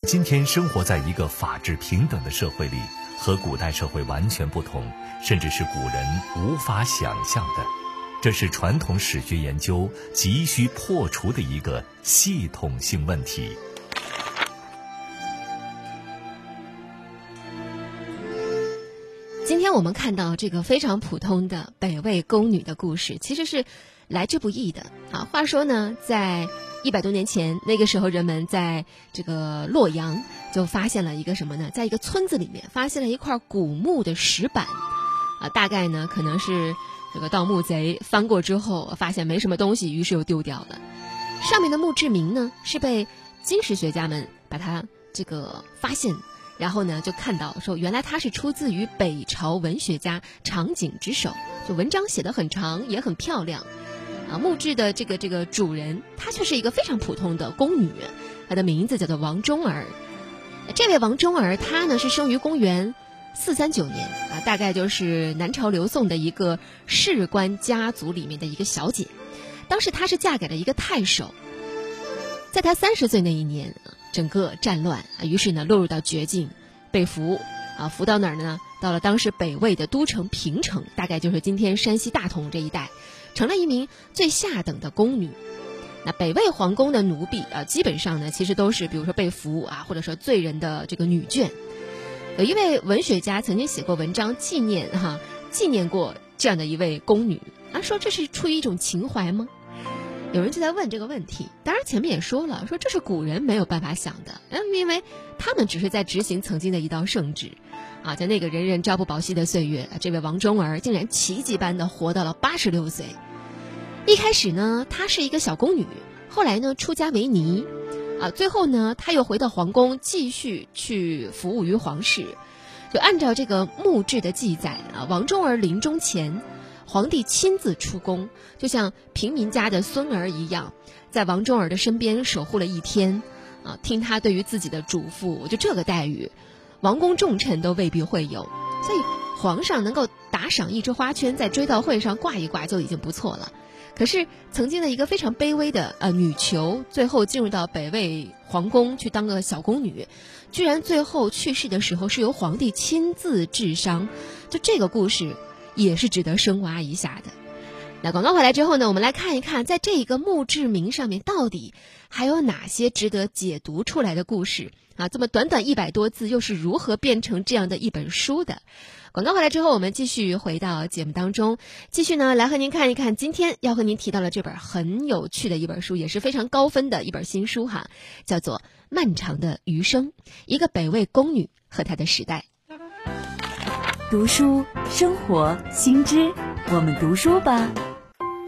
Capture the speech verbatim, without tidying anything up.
今天生活在一个法治平等的社会里，和古代社会完全不同，甚至是古人无法想象的。这是传统史学研究急需破除的一个系统性问题。 今天我们看到这个非常普通的北魏宫女的故事，其实是来之不易的啊。话说呢，在一百多年前，那个时候人们在这个洛阳就发现了一个什么呢？在一个村子里面发现了一块古墓的石板啊，大概呢可能是这个盗墓贼翻过之后发现没什么东西，于是又丢掉了。上面的墓志铭呢是被金石学家们把它这个发现，然后呢就看到说原来它是出自于北朝文学家长景之手，就文章写得很长也很漂亮啊。墓志的这个这个主人她却是一个非常普通的宫女，她的名字叫做王忠儿。这位王忠儿她呢是生于公元四三九年啊，大概就是南朝刘宋的一个士官家族里面的一个小姐。当时她是嫁给了一个太守，在她三十岁那一年，整个战乱啊，于是呢落入到绝境，被俘啊，俘到哪儿呢？到了当时北魏的都城平城，大概就是今天山西大同这一带，成了一名最下等的宫女。那北魏皇宫的奴婢啊，基本上呢其实都是比如说被俘啊，或者说罪人的这个女眷。有一位文学家曾经写过文章纪念哈、啊，纪念过这样的一位宫女啊，说这是出于一种情怀吗？有人就在问这个问题，当然前面也说了，说这是古人没有办法想的，因为他们只是在执行曾经的一道圣旨啊，在那个人人朝不保夕的岁月，这位王忠儿竟然奇迹般的活到了八十六岁。一开始呢，她是一个小宫女，后来呢出家为尼啊，最后呢她又回到皇宫继续去服务于皇室。就按照这个墓志的记载啊，王忠儿临终前，皇帝亲自出宫，就像平民家的孙儿一样，在王忠儿的身边守护了一天啊，听他对于自己的嘱咐，就这个待遇，王公重臣都未必会有。所以皇上能够打赏一只花圈在追悼会上挂一挂就已经不错了。可是曾经的一个非常卑微的呃女囚，最后进入到北魏皇宫去当个小宫女，居然最后去世的时候是由皇帝亲自治伤，就这个故事也是值得深挖一下的。那广告回来之后呢，我们来看一看在这个墓志铭上面到底还有哪些值得解读出来的故事啊，这么短短一百多字又是如何变成这样的一本书的。广告回来之后，我们继续回到节目当中，继续呢来和您看一看今天要和您提到了这本很有趣的一本书，也是非常高分的一本新书哈，叫做《漫长的余生》，一个北魏宫女和她的时代。 读书生活新知，我们读书吧。